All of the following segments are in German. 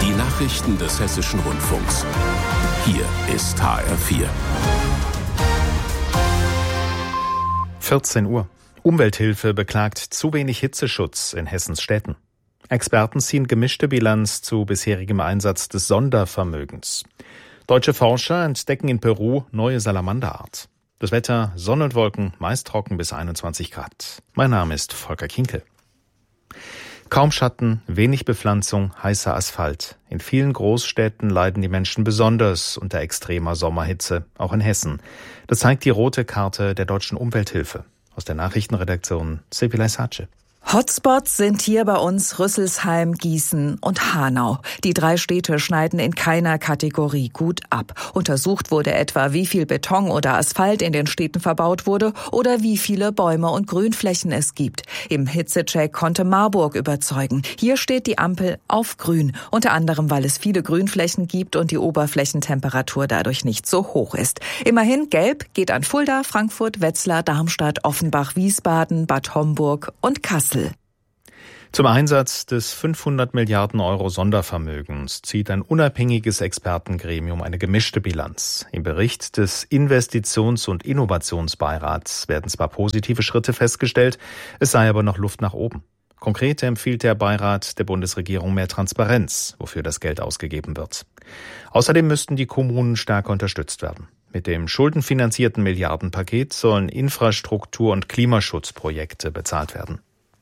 Die Nachrichten des Hessischen Rundfunks. Hier ist HR4. 14 Uhr. Umwelthilfe beklagt zu wenig Hitzeschutz in Hessens Städten. Experten ziehen gemischte Bilanz zu bisherigem Einsatz des Sondervermögens. Deutsche Forscher entdecken in Peru neue Salamanderart. Das Wetter, Sonne und Wolken, meist trocken bis 21 Grad. Mein Name ist Volker Kinkel. Kaum Schatten, wenig Bepflanzung, heißer Asphalt. In vielen Großstädten leiden die Menschen besonders unter extremer Sommerhitze, auch in Hessen. Das zeigt die rote Karte der Deutschen Umwelthilfe. Aus der Nachrichtenredaktion Sevilla Sace. Hotspots sind hier bei uns Rüsselsheim, Gießen und Hanau. Die 3 Städte schneiden in keiner Kategorie gut ab. Untersucht wurde etwa, wie viel Beton oder Asphalt in den Städten verbaut wurde oder wie viele Bäume und Grünflächen es gibt. Im Hitzecheck konnte Marburg überzeugen. Hier steht die Ampel auf grün, unter anderem, weil es viele Grünflächen gibt und die Oberflächentemperatur dadurch nicht so hoch ist. Immerhin gelb geht an Fulda, Frankfurt, Wetzlar, Darmstadt, Offenbach, Wiesbaden, Bad Homburg und Kassel. Zum Einsatz des 500 Milliarden Euro Sondervermögens zieht ein unabhängiges Expertengremium eine gemischte Bilanz. Im Bericht des Investitions- und Innovationsbeirats werden zwar positive Schritte festgestellt, es sei aber noch Luft nach oben. Konkret empfiehlt der Beirat der Bundesregierung mehr Transparenz, wofür das Geld ausgegeben wird. Außerdem müssten die Kommunen stärker unterstützt werden. Mit dem schuldenfinanzierten Milliardenpaket sollen Infrastruktur- und Klimaschutzprojekte bezahlt werden.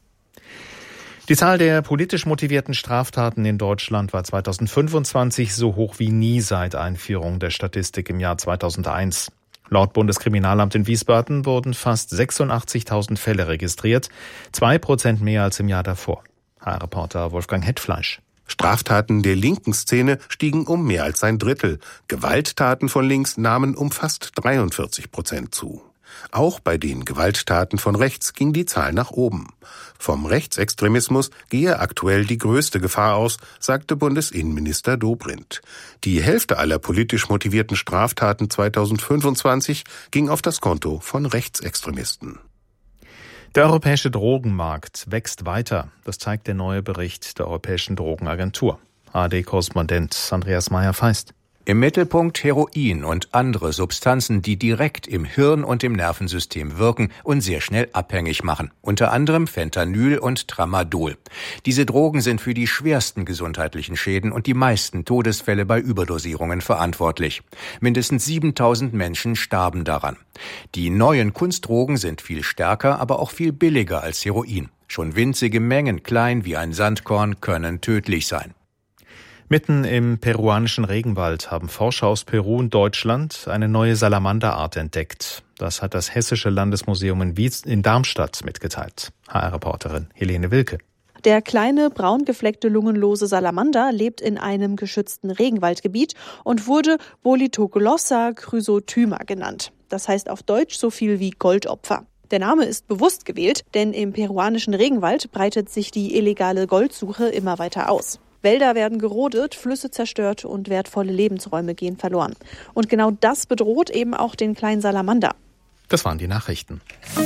Die Zahl der politisch motivierten Straftaten in Deutschland war 2025 so hoch wie nie seit Einführung der Statistik im Jahr 2001. Laut Bundeskriminalamt in Wiesbaden wurden fast 86.000 Fälle registriert, 2% mehr als im Jahr davor. HR-Reporter Wolfgang Hetfleisch. Straftaten der linken Szene stiegen um mehr als ein Drittel. Gewalttaten von links nahmen um fast 43% zu. Auch bei den Gewalttaten von rechts ging die Zahl nach oben. Vom Rechtsextremismus gehe aktuell die größte Gefahr aus, sagte Bundesinnenminister Dobrindt. Die Hälfte aller politisch motivierten Straftaten 2025 ging auf das Konto von Rechtsextremisten. Der europäische Drogenmarkt wächst weiter. Das zeigt der neue Bericht der Europäischen Drogenagentur. ARD-Korrespondent Andreas Meyer-Feist. Im Mittelpunkt Heroin und andere Substanzen, die direkt im Hirn und im Nervensystem wirken und sehr schnell abhängig machen. Unter anderem Fentanyl und Tramadol. Diese Drogen sind für die schwersten gesundheitlichen Schäden und die meisten Todesfälle bei Überdosierungen verantwortlich. Mindestens 7.000 Menschen starben daran. Die neuen Kunstdrogen sind viel stärker, aber auch viel billiger als Heroin. Schon winzige Mengen, klein wie ein Sandkorn, können tödlich sein. Mitten im peruanischen Regenwald haben Forscher aus Peru und Deutschland eine neue Salamanderart entdeckt. Das hat das Hessische Landesmuseum in Darmstadt mitgeteilt. HR-Reporterin Helene Wilke. Der kleine, braun gefleckte, lungenlose Salamander lebt in einem geschützten Regenwaldgebiet und wurde Bolitoglossa chrysotyma genannt. Das heißt auf Deutsch so viel wie Goldopfer. Der Name ist bewusst gewählt, denn im peruanischen Regenwald breitet sich die illegale Goldsuche immer weiter aus. Wälder werden gerodet, Flüsse zerstört und wertvolle Lebensräume gehen verloren. Und genau das bedroht eben auch den kleinen Salamander. Das waren die Nachrichten.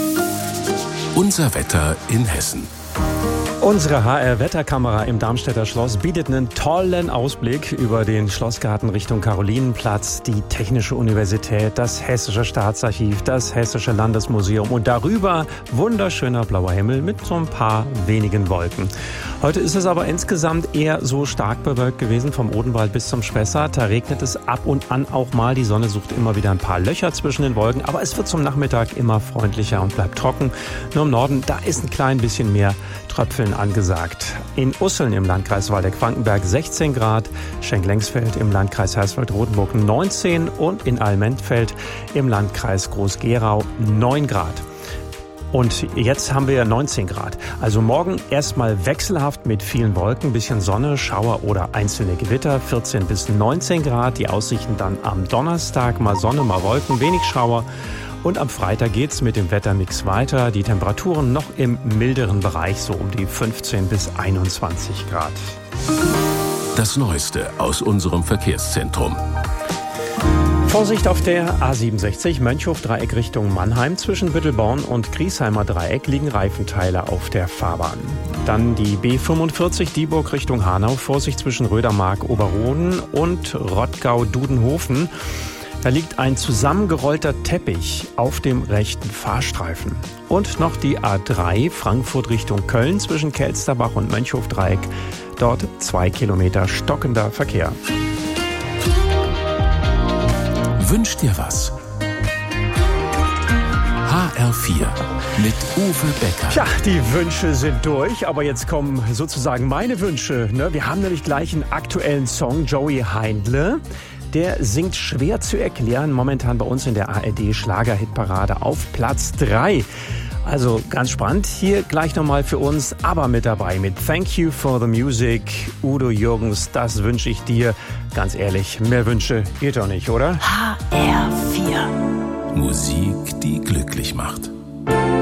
Unser Wetter in Hessen. Unsere HR-Wetterkamera im Darmstädter Schloss bietet einen tollen Ausblick über den Schlossgarten Richtung Karolinenplatz, die Technische Universität, das Hessische Staatsarchiv, das Hessische Landesmuseum und darüber wunderschöner blauer Himmel mit so ein paar wenigen Wolken. Heute ist es aber insgesamt eher so stark bewölkt gewesen, vom Odenwald bis zum Spessart. Da regnet es ab und an auch mal. Die Sonne sucht immer wieder ein paar Löcher zwischen den Wolken, aber es wird zum Nachmittag immer freundlicher und bleibt trocken. Nur im Norden, da ist ein klein bisschen mehr Tröpfeln angesagt. In Usseln im Landkreis Waldeck-Frankenberg 16 Grad, Schenk-Lengsfeld im Landkreis Hersfeld-Rotenburg 19 und in Almentfeld im Landkreis Groß-Gerau 9 Grad. Und jetzt haben wir 19 Grad. Also morgen erstmal wechselhaft mit vielen Wolken, bisschen Sonne, Schauer oder einzelne Gewitter, 14 bis 19 Grad. Die Aussichten dann am Donnerstag, mal Sonne, mal Wolken, wenig Schauer. Und am Freitag geht's mit dem Wettermix weiter. Die Temperaturen noch im milderen Bereich, so um die 15 bis 21 Grad. Das Neueste aus unserem Verkehrszentrum. Vorsicht auf der A67 Mönchhof-Dreieck Richtung Mannheim. Zwischen Büttelborn und Griesheimer Dreieck liegen Reifenteile auf der Fahrbahn. Dann die B45 Dieburg Richtung Hanau. Vorsicht zwischen Rödermark, Oberroden und Rottgau-Dudenhofen. Da liegt ein zusammengerollter Teppich auf dem rechten Fahrstreifen. Und noch die A3 Frankfurt Richtung Köln zwischen Kelsterbach und Mönchhof-Dreieck. Dort 2 Kilometer stockender Verkehr. Wünsch dir was. HR4 mit Uwe Becker. Tja, die Wünsche sind durch, aber jetzt kommen sozusagen meine Wünsche. Wir haben nämlich gleich einen aktuellen Song, Joey Heindle. Der singt schwer zu erklären, momentan bei uns in der ARD-Schlager-Hitparade auf Platz 3. Also ganz spannend. Hier gleich nochmal für uns ABBA mit dabei mit Thank You for the Music. Udo Jürgens, das wünsche ich dir. Ganz ehrlich, mehr Wünsche geht doch nicht, oder? HR4. Musik, die glücklich macht.